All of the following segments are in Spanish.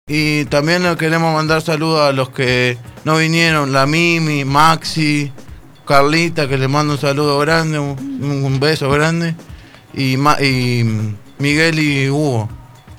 Y también le queremos mandar saludos a los que no vinieron, la Mimi, Maxi, Carlita, que les mando un saludo grande, un beso grande, y Miguel y Hugo.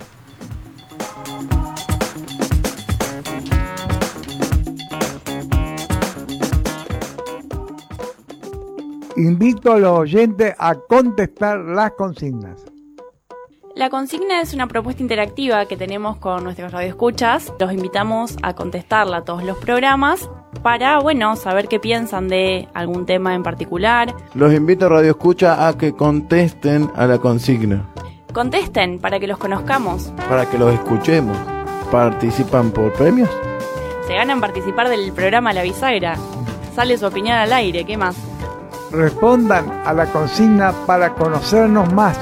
Invito a los oyentes a contestar las consignas. La consigna es una propuesta interactiva que tenemos con nuestros radioescuchas. Los invitamos a contestarla a todos los programas para, saber qué piensan de algún tema en particular. Los invito a radioescucha a que contesten a la consigna. Contesten para que los conozcamos. Para que los escuchemos. ¿Participan por premios? Se ganan participar del programa La Bisagra. Sale su opinión al aire, ¿qué más? Respondan a la consigna para conocernos más.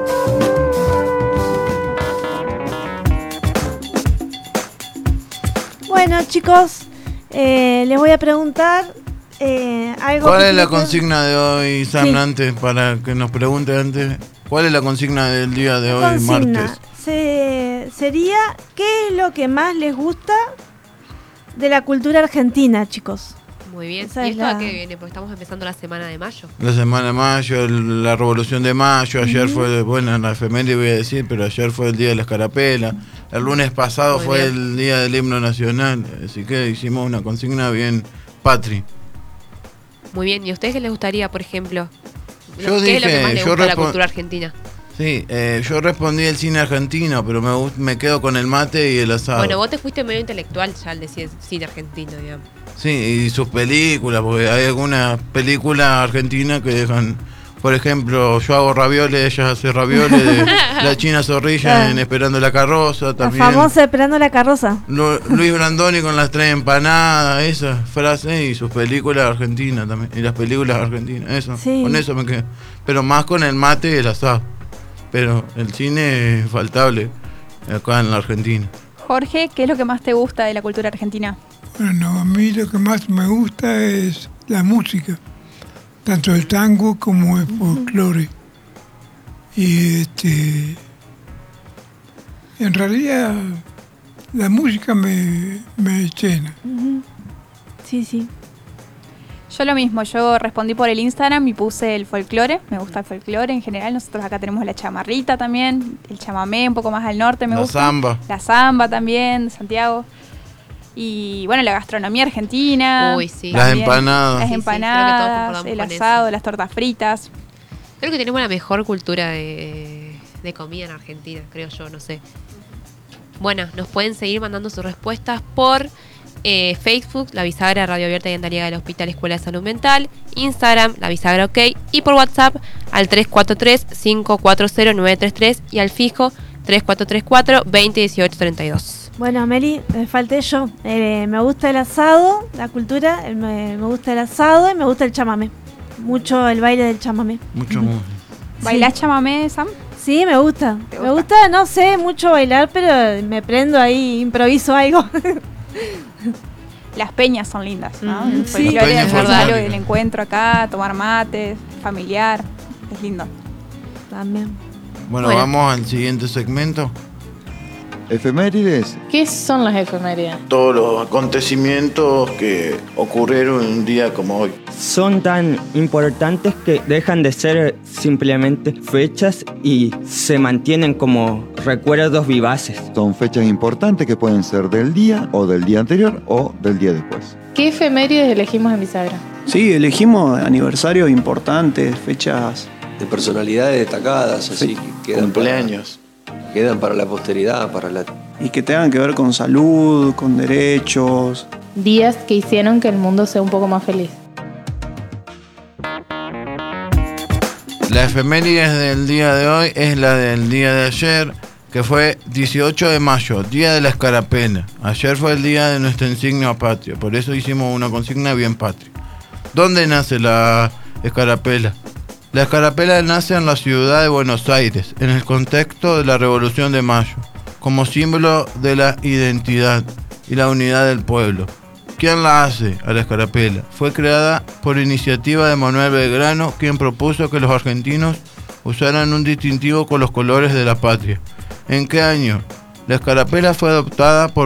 Bueno, chicos, les voy a preguntar algo. ¿Cuál es la consigna de hoy, Sam? Sí. Antes, para que nos pregunte antes, ¿cuál es la consigna del día de hoy, martes? Sería, ¿qué es lo que más les gusta de la cultura argentina, chicos? Muy bien. ¿Y esto a qué viene? Porque estamos empezando la semana de mayo. La semana de mayo, la Revolución de Mayo. Ayer fue, la efeméride voy a decir, pero ayer fue el Día de la Escarapela. El lunes pasado fue el Día del Himno Nacional. Así que hicimos una consigna bien patri. Muy bien. ¿Y a ustedes qué les gustaría, por ejemplo? ¿Qué es lo que más les gusta de la cultura argentina? Sí, yo respondí el cine argentino, pero me quedo con el mate y el asado. Bueno, vos te fuiste medio intelectual ya al decir cine argentino, digamos. Sí, y sus películas, porque hay algunas películas argentinas que dejan, por ejemplo, Yo hago ravioles, ella hace ravioles, de La China Zorrilla en Esperando la Carroza, también. La famosa Esperando la Carroza. Luis Brandoni con las 3 empanadas, esas frases, y sus películas argentinas también, y las películas argentinas, eso, sí. Con eso me quedo. Pero más con el mate y el asado. Pero el cine es faltable acá en la Argentina. Jorge, ¿qué es lo que más te gusta de la cultura argentina? Bueno, a mí lo que más me gusta es la música, tanto el tango como el folclore. Y en realidad la música me llena. Sí. Yo lo mismo, yo respondí por el Instagram y puse el folclore, me gusta el folclore en general, nosotros acá tenemos la chamarrita también, el chamamé un poco más al norte me gusta. La zamba también, de Santiago. Y bueno, la gastronomía argentina. Uy, sí. Las empanadas. Las empanadas, el asado, las tortas fritas. Creo que tenemos la mejor cultura de comida en Argentina, creo yo, no sé. Bueno, nos pueden seguir mandando sus respuestas por Facebook, La Bisagra, Radio Abierta y Andariega del Hospital Escuela de Salud Mental, Instagram, La Bisagra OK, y por WhatsApp al 343-540-933 y al fijo 3434-201832. Bueno, Meli, me falté yo. Me gusta el asado, la cultura, me gusta el asado y me gusta el chamamé. Mucho el baile del chamamé. Mucho. ¿Bailás chamamé, Sam? Sí, me gusta. Me gusta, no sé mucho bailar, pero me prendo ahí, improviso algo. Las peñas son lindas, ¿no? Sí, el encuentro acá, tomar mates, familiar, es lindo. También. Bueno, vamos al siguiente segmento. ¿Efemérides? ¿Qué son las efemérides? Todos los acontecimientos que ocurrieron un día como hoy. Son tan importantes que dejan de ser simplemente fechas y se mantienen como recuerdos vivaces. Son fechas importantes que pueden ser del día o del día anterior o del día después. ¿Qué efemérides elegimos en Bisagra? Sí, elegimos aniversarios importantes, fechas de personalidades destacadas, así que quedan cumpleaños. Quedan para la posteridad, y que tengan que ver con salud, con derechos. Días que hicieron que el mundo sea un poco más feliz. La efeméride del día de hoy es la del día de ayer, que fue 18 de mayo, Día de la Escarapela. Ayer fue el día de nuestra insignia patria, por eso hicimos una consigna bien patria. ¿Dónde nace la escarapela? La escarapela nace en la ciudad de Buenos Aires, en el contexto de la Revolución de Mayo, como símbolo de la identidad y la unidad del pueblo. ¿Quién la hace a la escarapela? Fue creada por iniciativa de Manuel Belgrano, quien propuso que los argentinos usaran un distintivo con los colores de la patria. ¿En qué año? La escarapela fue adoptada por